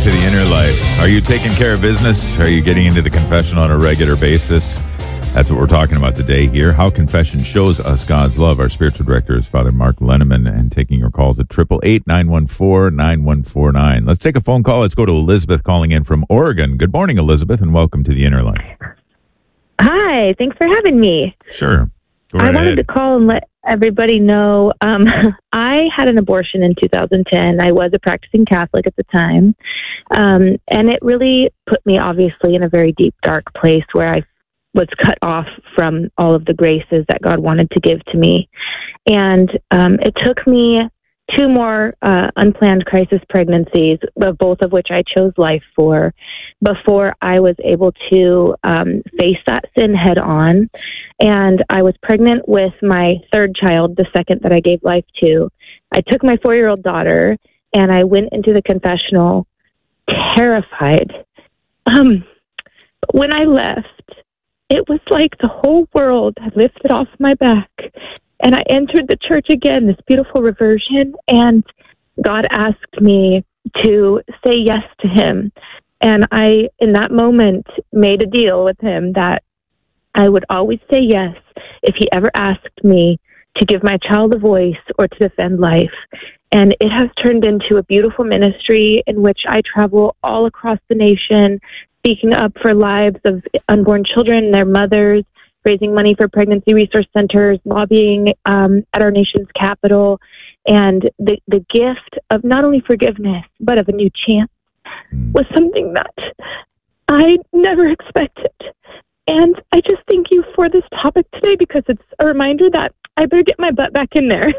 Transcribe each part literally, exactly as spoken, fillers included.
to The Inner Life. Are you taking care of business? Are you getting into the confessional on a regular basis? That's what we're talking about today here. How confession shows us God's love. Our spiritual director is Father Mark Lenneman, and taking your calls at eight eight eight, nine one four, nine one four nine. Let's take a phone call. Let's go to Elizabeth calling in from Oregon. Good morning, Elizabeth, and welcome to The Inner Life. Hi, thanks for having me. Sure. Go right I wanted ahead. to call and let everybody know um, I had an abortion in two thousand ten. I was a practicing Catholic at the time, um, and it really put me, obviously, in a very deep, dark place where I was cut off from all of the graces that God wanted to give to me. And um, it took me two more uh, unplanned crisis pregnancies, both of which I chose life for, before I was able to um, face that sin head on. And I was pregnant with my third child, the second that I gave life to. I took my four-year-old daughter, and I went into the confessional terrified. Um, when I left, it was like the whole world had lifted off my back. And I entered the church again, this beautiful reversion, and God asked me to say yes to him. And I, in that moment, made a deal with him that I would always say yes if he ever asked me to give my child a voice or to defend life. And it has turned into a beautiful ministry in which I travel all across the nation, speaking up for lives of unborn children and their mothers, raising money for pregnancy resource centers, lobbying um, at our nation's capital, and the, the gift of not only forgiveness, but of a new chance was something that I never expected. And I just thank you for this topic today, because it's a reminder that I better get my butt back in there.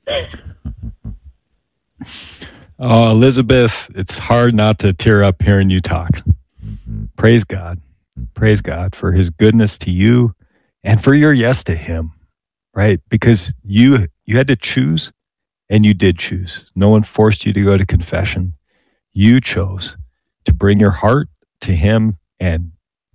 Oh, Elizabeth, it's hard not to tear up hearing you talk. Praise God. Praise God for his goodness to you and for your yes to him, right? Because you you had to choose, and you did choose. No one forced you to go to confession. You chose to bring your heart to him, and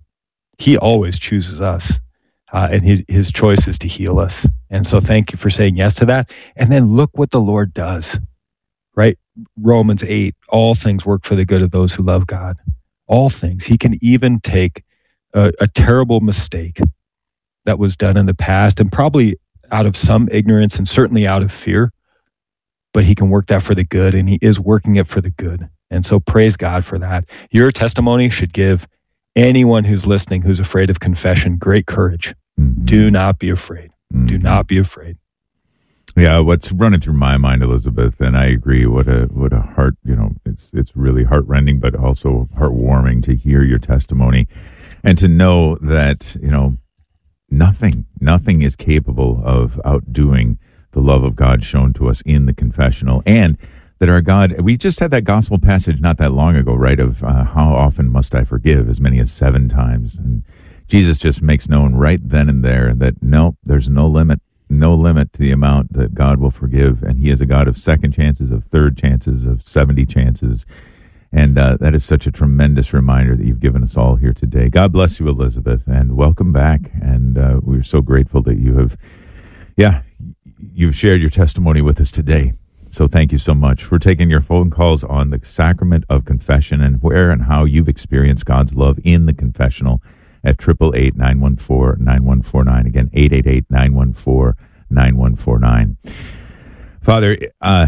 he always chooses us. Uh, and his, his choice is to heal us. And so thank you for saying yes to that. And then look what the Lord does, right? Romans eight, all things work for the good of those who love God. All things. He can even take a, a terrible mistake that was done in the past, and probably out of some ignorance and certainly out of fear, but he can work that for the good, and he is working it for the good. And so praise God for that. Your testimony should give anyone who's listening who's afraid of confession great courage. Mm-hmm. Do not be afraid. Mm-hmm. Do not be afraid. Yeah, what's running through my mind, Elizabeth, and I agree, what a what a heart, you know, it's it's really heart-rending, but also heartwarming to hear your testimony and to know that, you know, nothing, nothing is capable of outdoing the love of God shown to us in the confessional, and that our God, we just had that gospel passage not that long ago, right, of uh, how often must I forgive, as many as seven times, and Jesus just makes known right then and there that, no, there's no limit. No limit to the amount that God will forgive, and he is a God of second chances, of third chances, of seventy chances, and uh, that is such a tremendous reminder that you've given us all here today. God bless you, Elizabeth, and welcome back, and uh, we're so grateful that you have, yeah, you've shared your testimony with us today, so thank you so much. We're taking your phone calls on the sacrament of confession and where and how you've experienced God's love in the confessional at eight eight eight, nine one four, nine one four nine. Again, eight eight eight, nine one four, nine one four nine. Father, uh,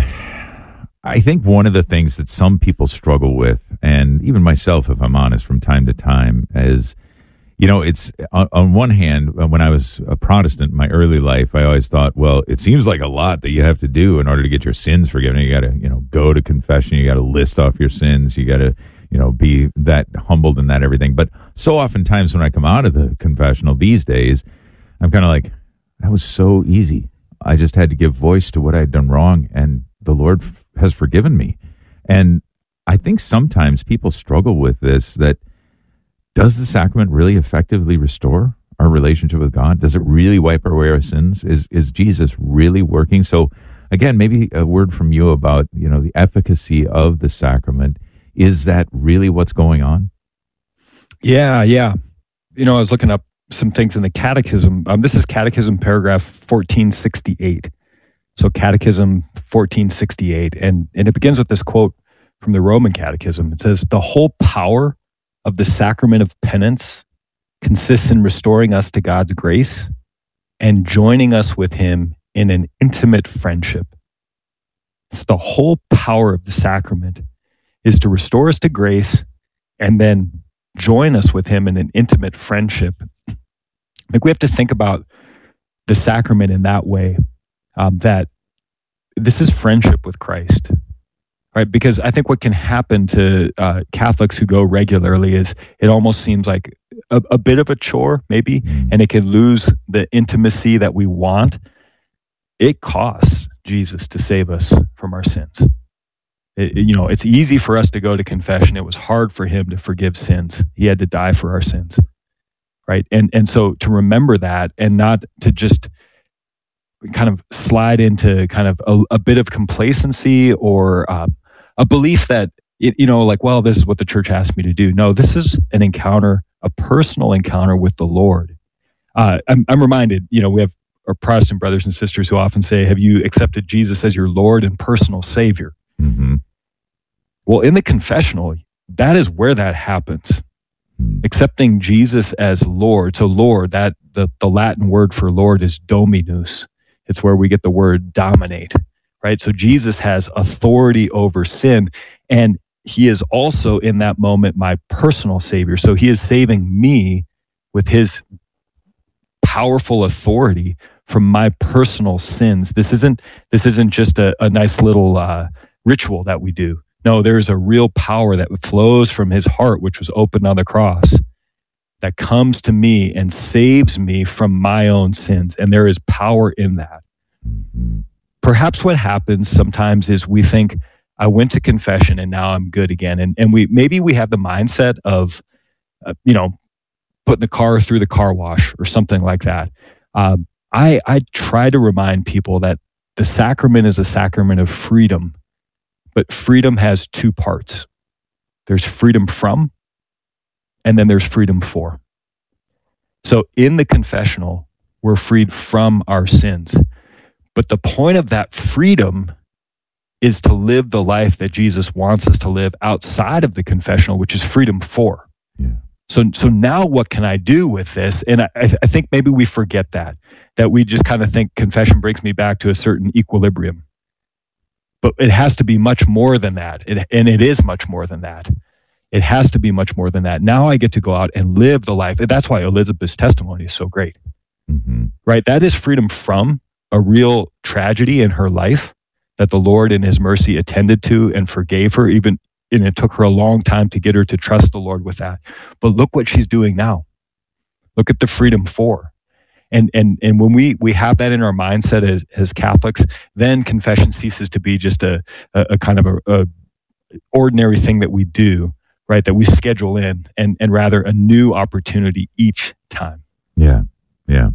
I think one of the things that some people struggle with, and even myself, if I'm honest, from time to time, is, you know, it's on, on one hand, when I was a Protestant in my early life, I always thought, well, it seems like a lot that you have to do in order to get your sins forgiven. You got to, you know, go to confession. You got to list off your sins. You got to, you know, be that humbled and that everything. But so oftentimes when I come out of the confessional these days, I'm kind of like, that was so easy. I just had to give voice to what I'd done wrong, and the Lord f- has forgiven me. And I think sometimes people struggle with this, that does the sacrament really effectively restore our relationship with God? Does it really wipe away our sins? Is is Jesus really working? So again, maybe a word from you about, you know, the efficacy of the sacrament. Is that really what's going on? Yeah, yeah. You know, I was looking up some things in the Catechism. Um, this is Catechism paragraph fourteen sixty-eight. So Catechism fourteen sixty-eight. And, and it begins with this quote from the Roman Catechism. It says, the whole power of the sacrament of penance consists in restoring us to God's grace and joining us with him in an intimate friendship. It's the whole power of the sacrament is to restore us to grace and then join us with him in an intimate friendship. I think we have to think about the sacrament in that way, um, that this is friendship with Christ, right? Because I think what can happen to uh, Catholics who go regularly is it almost seems like a, a bit of a chore, maybe, and it can lose the intimacy that we want. It costs Jesus to save us from our sins. It, you know, it's easy for us to go to confession. It was hard for him to forgive sins. He had to die for our sins, right? And and so to remember that and not to just kind of slide into kind of a, a bit of complacency or uh, a belief that, it, you know, like, well, this is what the church asked me to do. No, this is an encounter, a personal encounter with the Lord. Uh, I'm, I'm reminded, you know, we have our Protestant brothers and sisters who often say, have you accepted Jesus as your Lord and personal Savior? Mm-hmm. Well, in the confessional, that is where that happens. Mm-hmm. Accepting Jesus as Lord. So Lord, that the, the Latin word for Lord is Dominus. It's where we get the word dominate, right? So Jesus has authority over sin, and he is also in that moment my personal Savior. So he is saving me with his powerful authority from my personal sins. This isn't this isn't just a, a nice little uh, ritual that we do. No, there is a real power that flows from his heart, which was opened on the cross, that comes to me and saves me from my own sins. And there is power in that. Mm-hmm. Perhaps what happens sometimes is we think, I went to confession and now I'm good again. And and we maybe we have the mindset of, uh, you know, putting the car through the car wash or something like that. Um, I, I try to remind people that the sacrament is a sacrament of freedom, but freedom has two parts. There's freedom from, and then there's freedom for. So in the confessional, we're freed from our sins. But the point of that freedom is to live the life that Jesus wants us to live outside of the confessional, which is freedom for. Yeah. So, so now what can I do with this? And I, I think maybe we forget that, that we just kind of think confession brings me back to a certain equilibrium. But it has to be much more than that. It, and it is much more than that. It has to be much more than that. Now I get to go out and live the life. That's why Elizabeth's testimony is so great, Mm-hmm. right? That is freedom from a real tragedy in her life that the Lord in his mercy attended to and forgave her, even, and it took her a long time to get her to trust the Lord with that. But look what she's doing now. Look at the freedom for. And and and when we we have that in our mindset as, as Catholics, then confession ceases to be just a, a, a kind of a, a ordinary thing that we do, right? That we schedule in, and, and rather a new opportunity each time. Yeah, yeah.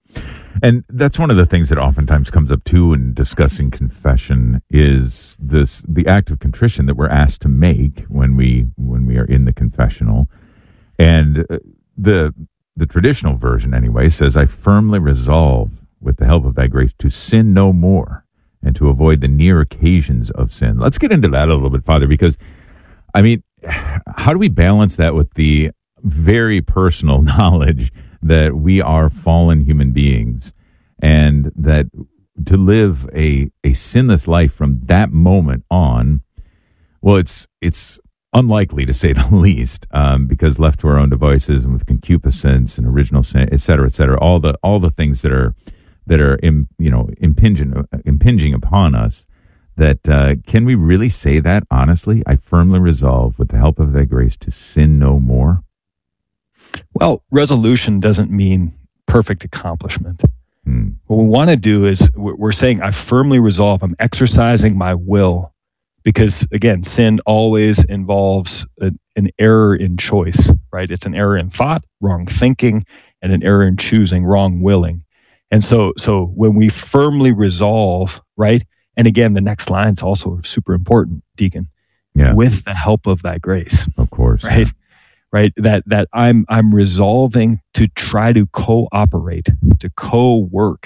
And that's one of the things that oftentimes comes up too in discussing confession is this the act of contrition that we're asked to make when we when we are in the confessional. And the the traditional version anyway says, I firmly resolve with the help of thy grace to sin no more and to avoid the near occasions of sin. Let's get into that a little bit, Father, because I mean, how do we balance that with the very personal knowledge that we are fallen human beings and that to live a, a sinless life from that moment on, well, it's it's unlikely to say the least, um, because left to our own devices and with concupiscence and original sin, et cetera, et cetera, all the all the things that are that are im, you know impinging impinging upon us. That uh, can we really say that honestly? I firmly resolve, with the help of thy grace, to sin no more. Well, resolution doesn't mean perfect accomplishment. Hmm. What we want to do is we're saying, I firmly resolve, I'm exercising my will, because again, sin always involves a, an error in choice, right? It's an error in thought, wrong thinking, and an error in choosing, wrong willing. And so, so when we firmly resolve, right? And again, the next line is also super important, Deacon. Yeah. With the help of thy grace. Of course. Right? Yeah. Right? That that I'm I'm resolving to try to cooperate, to co-work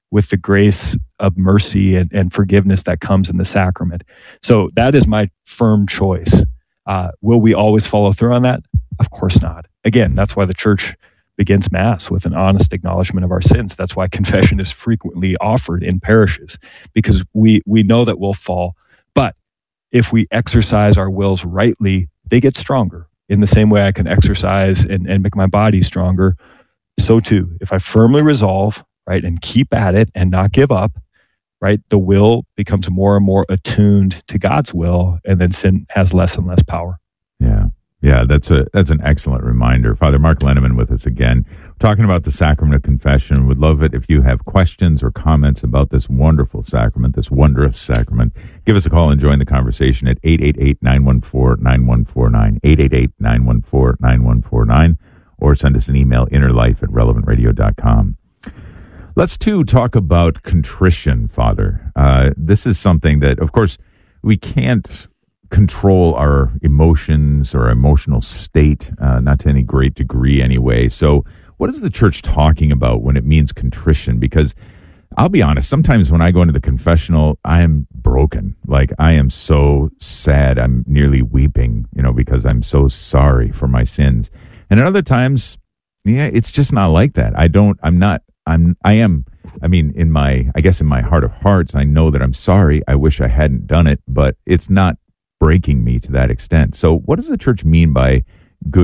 with the grace of mercy and, and forgiveness that comes in the sacrament. So that is my firm choice. Uh, will we always follow through on that? Of course not. Again, that's why the church begins Mass with an honest acknowledgement of our sins. That's why confession is frequently offered in parishes, because we, we know that we'll fall. But if we exercise our wills rightly, they get stronger. In the same way I can exercise and, and make my body stronger, so too, if I firmly resolve, right, and keep at it and not give up, right, the will becomes more and more attuned to God's will, and then sin has less and less power. Yeah. Yeah, that's a that's an excellent reminder. Father Mark Linneman with us again, talking about the sacrament of confession. Would love it if you have questions or comments about this wonderful sacrament, this wondrous sacrament. Give us a call and join the conversation at eight eight eight, nine one four, nine one four nine, eight eight eight, nine one four, nine one four nine, or send us an email, innerlife at relevant radio dot com. Let's, too, talk about contrition, Father. Uh, this is something that, of course, we can't control our emotions or emotional state, uh, not to any great degree anyway. So what is the church talking about when it means contrition? Because I'll be honest, sometimes when I go into the confessional, I am broken. Like, I am so sad, I'm nearly weeping, you know, because I'm so sorry for my sins. And at other times, yeah, it's just not like that. I don't, I'm not, I'm, I am, I mean, in my, I guess in my heart of hearts, I know that I'm sorry. I wish I hadn't done it, but it's not breaking me to that extent. So what does the church mean by